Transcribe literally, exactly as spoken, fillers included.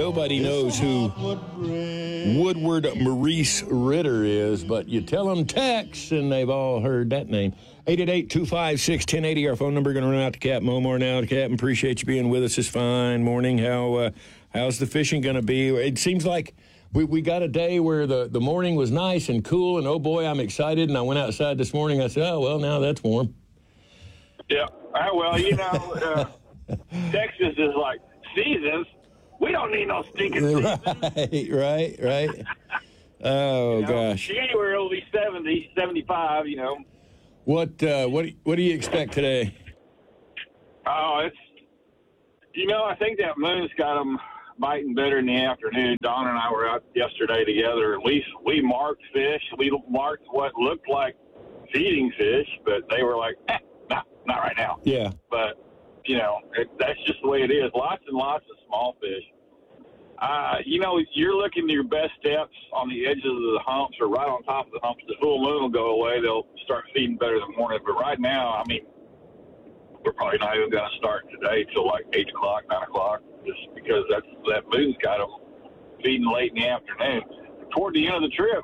nobody knows who Woodward Maurice Ritter is, but you tell them Tex, and they've all heard that name. eight eight eight, two five six, one zero eight zero. Our phone number going to run out to Captain Momar now. Captain, appreciate you being with us this fine morning. How uh, how's the fishing going to be? It seems like we, we got a day where the, the morning was nice and cool, and oh boy, I'm excited. And I went outside this morning. I said, oh, well, now that's warm. Yeah. Uh, well, you know, uh, Texas is like seasons. We don't need no stinking seasons. Right, right, right. Oh, you know, gosh. January will be seventy, seventy-five, you know. What uh, what what do you expect today? Oh, it's, you know, I think that moon's got them biting better in the afternoon. Don and I were out yesterday together, and we, we marked fish. We marked what looked like feeding fish, but they were like, eh, not, not right now. Yeah. But, you know, it, that's just the way it is. Lots and lots of small fish. Uh, you know, you're looking at your best depths on the edges of the humps or right on top of the humps. The full moon will go away. They'll start feeding better in the morning. But right now, I mean, we're probably not even going to start today till like eight o'clock, nine o'clock, just because that's, that moon's got them feeding late in the afternoon. Toward the end of the trip,